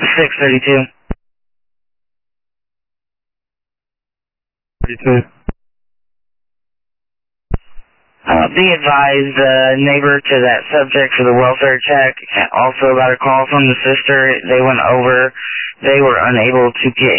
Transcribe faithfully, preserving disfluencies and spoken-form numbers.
six thirty-two. thirty-two. Uh, be advised, uh, neighbor to that subject for the welfare check, also got a call from the sister. They went over. They were unable to get